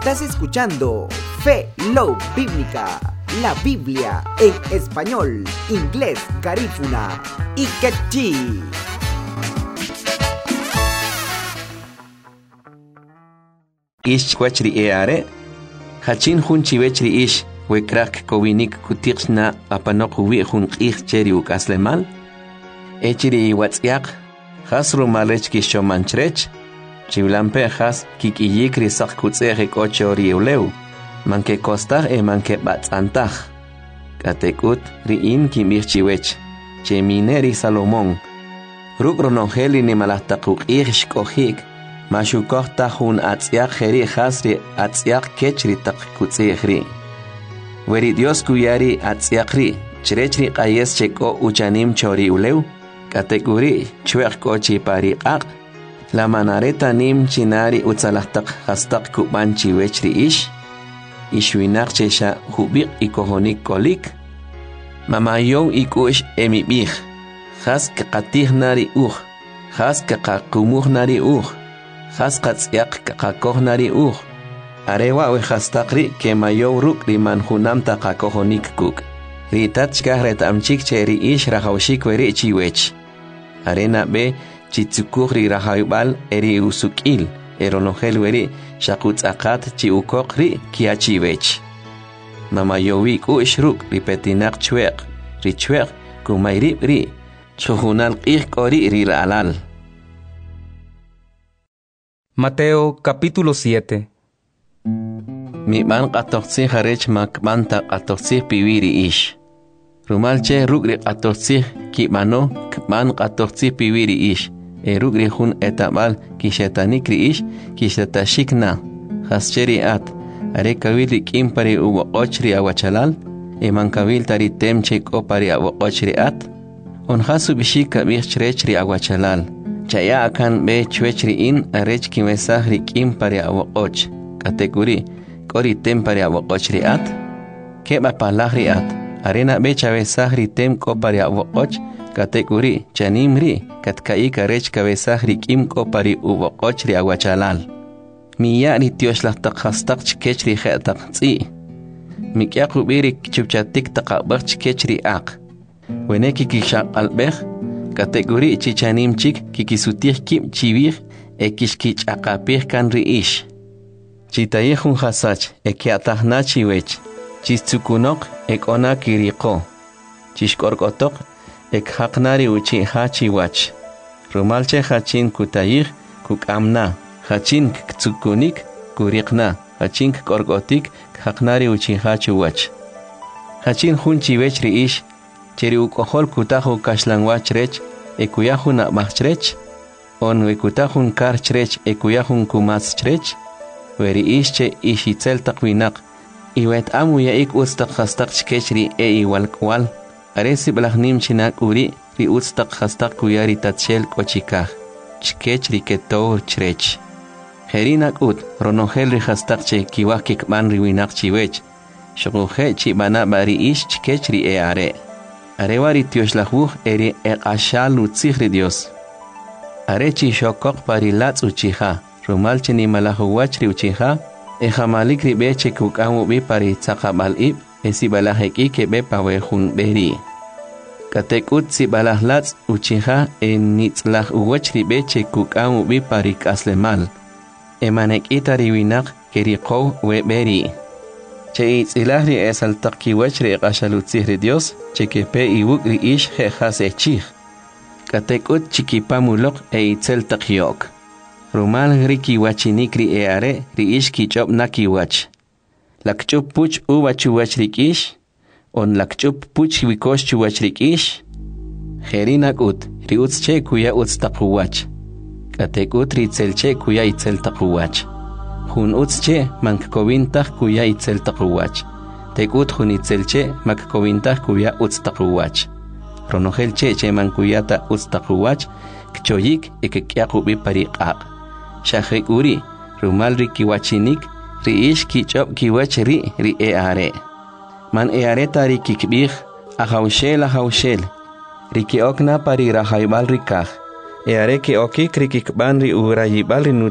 Estás escuchando Fe Love Bíblica, la Biblia en español, inglés, garífuna y quechí. Ish kwachri eare, hachin hun chiwechri ish, wekrak kowinik kutiksna apanok uwi hun ich cheri ukaslemal, echiri watsyak, hasru malech kisho manchrech, chiwlampe has kikiyikri sak kutsehek ochori euleu, manke kostach manke batzantach, katekut riin kimich chiwech, chemineri Salomón, rukronongeli ni malahtakuk ish kohik, Mashukoh tahun atziak heri hasri atziak kechri tak kutsehri. Weri Dios kuyari atziakri, chrechri qayes cheko uchanim chori uleu, kategori chuek kochi pariqaq, la manareta nim chinari utzalahtak hastak kubanchi wechri ishwinak chesha hubik ikohonik kolik, mamayon ikush emibih, has kakatih nari has kakakumuh nari has katsyak kakakoh nari arewa we hastakri ke mayo ruk riman hunam takakohonik kuk ritat chkahret amchik cheri ish rahawshik weri chiwech arena be chitsukuri rahaybal eri usukil eronogel weri shakutsakat chi ukokri kia chiwech mamayowi ku ishruk ripetinak chwek richwek kumayri ri chuhunal qih kori riralal. Mateo capítulo 7. Mi man qatoqsi harech makmanta qatoqsi piwiri ish. Rumalche rugri qatoqsi kimano kman qatoqsi piwiri ish. Rugri hun etamal kishetanikri ish kishetashikna. Hascheri at. Are kawili kimpari uwoqochri awachalal. Man kawil tari temche kopari awoqochri at. On hasu bishika bichrechri awachalal. Chaya akan be chwechri in arech kimesahri kim pare awoqoch kategori kori tem pare awoqochri at keba palahri at arena be chavesahri tem ko pare awoqoch kategori chanimri katkai karech kabesahri kim ko pare uwoqochri awachalal miya ri tioshlah takhastaq chkechri khataq tsi mikyaqu birik chupchatik taqabach chkechri aq weneki kishaq albekh kategori chichanim chik kikisutir kim chivir ekishkich akapir kan riish. Chitayehun hasach ekiatahna chiwech. Chistsukunok ekona kiriko. Chishkorkotok ekhaknari uchi hachiwach. Rumalche hachin kutayih kukamna. Hachin ktsukunik kurikna. Hachin korkotik khaknari uchi hachiwach. Hachin hun chiwech riish. Cheri ukohol kutahu kashlangwach rech, ekuyahun akmachrech, on wekutahun karchrech ekuyahun kumaschrech, weri ische ishitzel takwinak, iwet amu yaik ustak hastak chkechri iwalkwal, aresi blahnim chinak uri ri ustak hastak kuyari tatshel kochikah, chkechri ketor chrech. Herinak ut, ronogel ri hastak che kiwakik man riwinak chiwech, shoguhe chibana bari ish chkechri are. Arewari tioshlahu eri eqashal utzihri Dios. Arechi shokok parilatz uchiha, rumalche ni malahuachri uchiha, ejamalik ribeche kukamu bi pari tzakabal ib, esibalaheki kebe pawehun beri. Katekut sibalahlatz uchiha nitzlah uwachri beche kukamu bi pari kaslemal. Emanekita riwinak kerikow we beri. Che itzilahri esaltak kiwachri eqashalutzihri Dios, che kepe iwukri ish jejas echich. Katekut chikipamulok itzel takyok. Rumal ri kiwachinikri eare ri ish kichop nakiwach. Lakchup puch uwachuwachrik ish, on lakchup puch wikosh chuwachrik ish. Herinak ut, ri utzche kuya utztakuwach. Katekut ri tzelche kuya itzel takuwach. Hun utzche mankkovintah kuya itzel takuwach. Tekut hun itzelche makkovintah kuya utztakuwach. Ronogelche che mankuyata utztakuwach kchoyik ekekyakubi pariqaq. Shahek uri rumal ri kiwachinik ri ish kichop kiwach ri eare. Man eare tari kikbih ahawshel. Ri kiokna pari rahaybal rikah. Eare ki okik ri kikban ri urayibal ri